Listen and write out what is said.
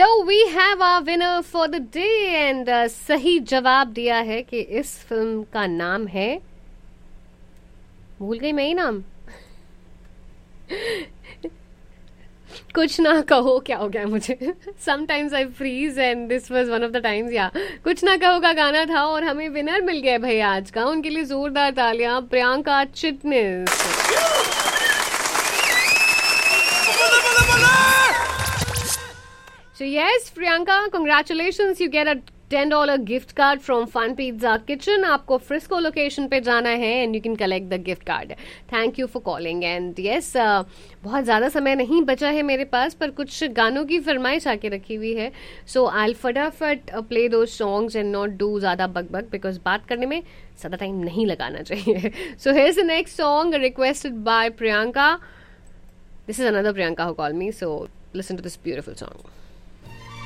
So we have our winner for the day and सही जवाब दिया है कि इस फिल्म का नाम है, भूल गई मैं ही नाम, कुछ ना कहो, क्या हो गया मुझे, sometimes I freeze and this was one of the times, या कुछ ना कहो का गाना था और हमें विनर मिल गया भाई आज का। उनके लिए जोरदार तालियां, Priyanka Chitnis. So yes, Priyanka, congratulations. You get a $10 gift card from Fun Pizza Kitchen. आपको Frisco location पे जाना है and you can collect the gift card. Thank you for calling and yes, बहुत ज़्यादा समय नहीं बचा है मेरे पास, पर कुछ गानों की फरमाइश आके रखी हुई है. So I'll फटाफट play those songs and not do ज़्यादा बक because बात करने में ज़्यादा टाइम नहीं लगाना चाहिए. So here's the next song requested by Priyanka. This is another Priyanka who called me. So listen to this beautiful song.